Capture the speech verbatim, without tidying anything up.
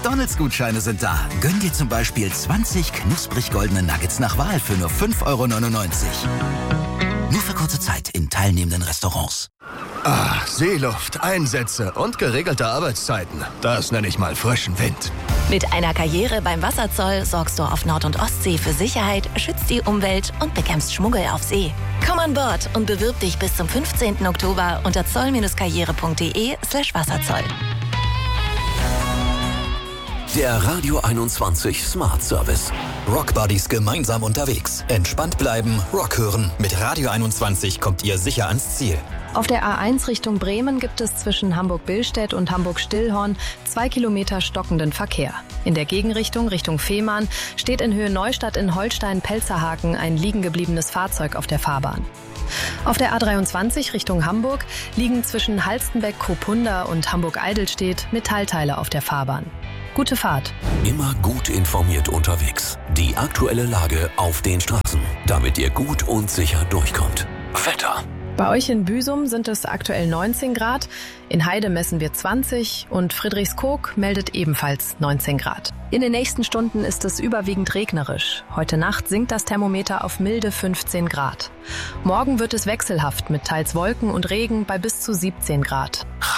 McDonald's-Gutscheine sind da. Gönn dir zum Beispiel zwanzig knusprig goldene Nuggets nach Wahl für nur fünf Euro neunundneunzig. Nur für kurze Zeit in teilnehmenden Restaurants. Ah, Seeluft, Einsätze und geregelte Arbeitszeiten. Das nenne ich mal frischen Wind. Mit einer Karriere beim Wasserzoll sorgst du auf Nord- und Ostsee für Sicherheit, schützt die Umwelt und bekämpfst Schmuggel auf See. Komm an Bord und bewirb dich bis zum fünfzehnten Oktober unter zoll-karriere.de slash Wasserzoll. Der Radio einundzwanzig Smart Service. Rockbuddies gemeinsam unterwegs. Entspannt bleiben, Rock hören. Mit Radio einundzwanzig kommt ihr sicher ans Ziel. Auf der A eins Richtung Bremen gibt es zwischen Hamburg-Billstedt und Hamburg-Stillhorn zwei Kilometer stockenden Verkehr. In der Gegenrichtung, Richtung Fehmarn, steht in Höhe Neustadt in Holstein-Pelzerhaken ein liegen gebliebenes Fahrzeug auf der Fahrbahn. Auf der A dreiundzwanzig Richtung Hamburg liegen zwischen Halstenbeck-Kopunda und Hamburg-Eidelstedt Metallteile auf der Fahrbahn. Gute Fahrt. Immer gut informiert unterwegs. Die aktuelle Lage auf den Straßen, damit ihr gut und sicher durchkommt. Wetter. Bei euch in Büsum sind es aktuell neunzehn Grad, in Heide messen wir zwanzig und Friedrichskoog meldet ebenfalls neunzehn Grad. In den nächsten Stunden ist es überwiegend regnerisch. Heute Nacht sinkt das Thermometer auf milde fünfzehn Grad. Morgen wird es wechselhaft mit teils Wolken und Regen bei bis zu siebzehn Grad.